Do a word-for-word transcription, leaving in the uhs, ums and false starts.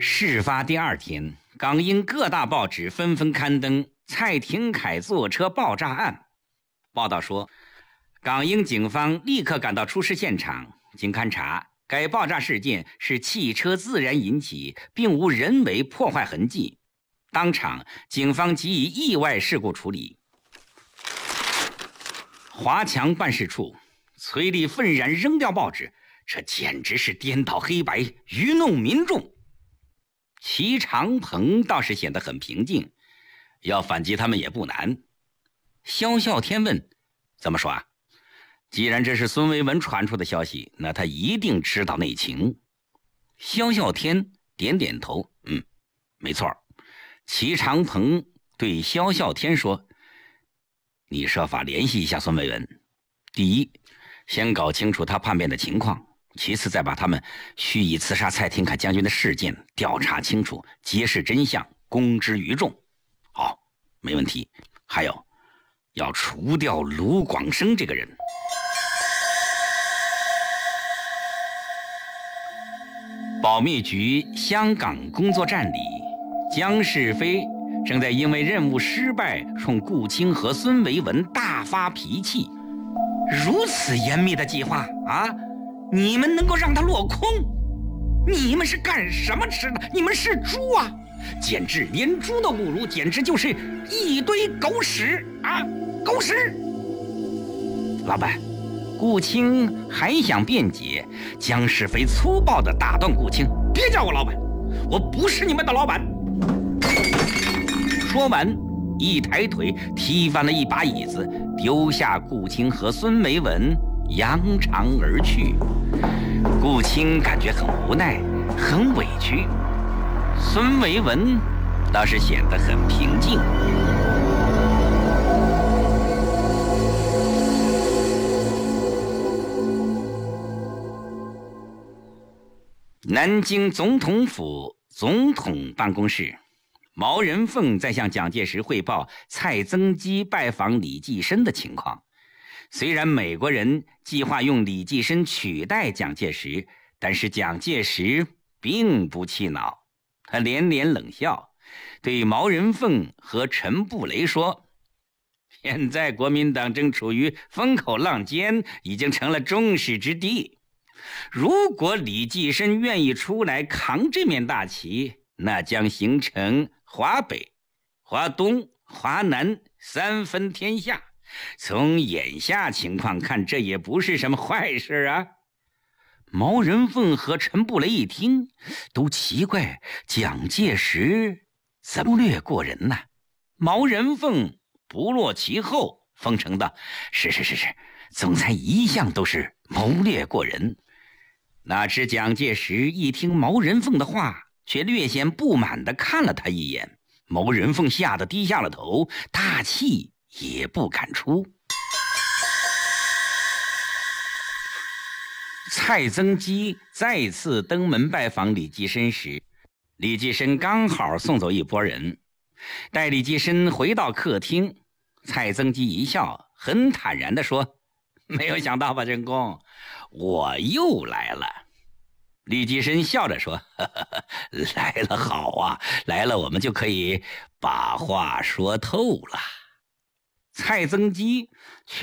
事发第二天，港英各大报纸纷纷刊登蔡廷锴坐车爆炸案。报道说，港英警方立刻赶到出事现场，经勘查，该爆炸事件是汽车自燃引起，并无人为破坏痕迹。当场，警方即以意外事故处理。华强办事处，崔立愤然扔掉报纸，这简直是颠倒黑白，愚弄民众。齐长鹏倒是显得很平静，要反击他们也不难。萧啸天问：“怎么说啊？”既然这是孙维文传出的消息，那他一定知道内情。萧啸天点点头：“嗯，没错。”齐长鹏对萧啸天说：“你设法联系一下孙维文。第一，先搞清楚他叛变的情况。其次，再把他们蓄意刺杀蔡廷锴将军的事件调查清楚，揭示真相，公之于众。好，没问题。还有，要除掉卢广生这个人。”保密局香港工作站里，江世飞正在因为任务失败冲顾清和孙维文大发脾气。如此严密的计划啊！你们能够让他落空？你们是干什么吃的？你们是猪啊！简直连猪都不如，简直就是一堆狗屎啊！狗屎！老板，顾清还想辩解，江世飞粗暴地打断顾清：“别叫我老板，我不是你们的老板！”说完，一抬腿踢翻了一把椅子，丢下顾清和孙维文扬长而去。顾清感觉很无奈，很委屈。孙维文倒是显得很平静。南京总统府总统办公室，毛人凤在向蒋介石汇报蔡增基拜访李济深的情况。虽然美国人计划用李济深取代蒋介石，但是蒋介石并不气恼，他连连冷笑，对毛人凤和陈布雷说：“现在国民党正处于风口浪尖，已经成了众矢之的。如果李济深愿意出来扛这面大旗，那将形成华北、华东、华南三分天下。从眼下情况看，这也不是什么坏事啊。”毛人凤和陈布雷一听，都奇怪蒋介石怎么略过人呢？毛人凤不落其后，奉承道：“是是是是，总裁一向都是谋略过人。”哪知蒋介石一听毛人凤的话，却略显不满地看了他一眼。毛人凤吓得低下了头，大气也不敢出。蔡增基再次登门拜访李济深时，李济深刚好送走一拨人。待李济深回到客厅，蔡增基一笑，很坦然地说：“没有想到吧，任公，我又来了。”李济深笑着说：“呵呵呵，来了好啊，来了我们就可以把话说透了。”蔡增基